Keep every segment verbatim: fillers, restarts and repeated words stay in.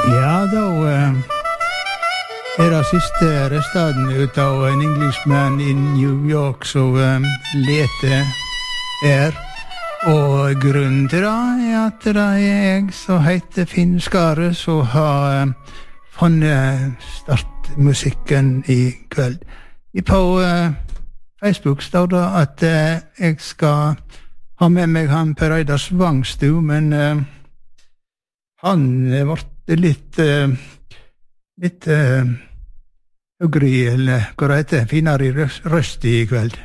Ja, da uh, er det siste restaden ut av en Englishman i New York som um, leter er. Og grunnen til det er at det er jeg som heter Finn Skare som har um, funnet startmusikken i kveld. På uh, Facebook står det at uh, jeg skal ha med meg han Per Eidar Svangstu, men uh, han er vært litt uh, litt uh, høgre, eller hva det heter, finere i røst i kveld.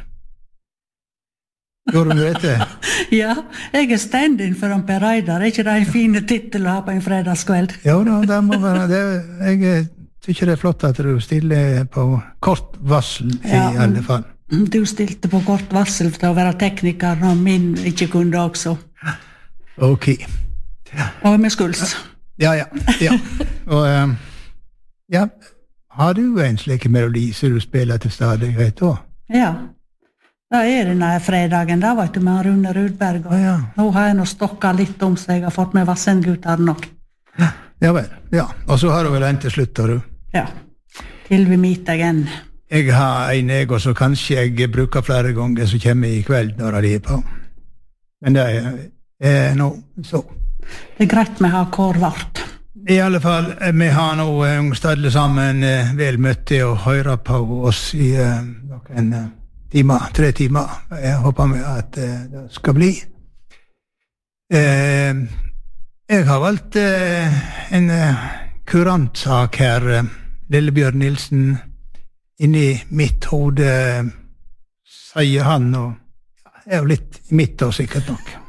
Gjør du det? Ja, jeg er stand-in for han Per Eidar. Er ikke det en fin titel å ha på en fredagskveld? Ja, da, det må være det. Jeg tykker det er flott at du stiller på kort varsel i ja, alle fall. Du stilte på kort varsel for å være tekniker når min ikke kunne også. Ok. Ja. Og med skuls. Ja, ja, ja. Og um, ja, har du en slik melodi som du spiller til stadighet da? Ja, da er denne fredagen da, vet du, med Rune Rudberg. Og ja. Nå har jeg nå stokket litt om seg, jeg har fått med Vassendgutter nok. Ja, ja vel, ja. Og så har du vel en til slutt, har du? Ja, til vi meet again. Jeg har en jeg, og så kanskje jeg bruker flere ganger som kommer i kveld når de er på. Men det er, er nå så. Det er greit med å ha kår vart. I alle fall, vi har nå uh, stadlet sammen uh, vel møtt til å høre på oss i uh, noen uh, timer, tre timer. Jeg håper med at uh, det skal bli. Uh, jeg har valgt uh, en uh, kurantsak her, uh, Lillebjørn Nilsen, inni mitt hode, sier han, og er jo litt i mitt og sikkert nok.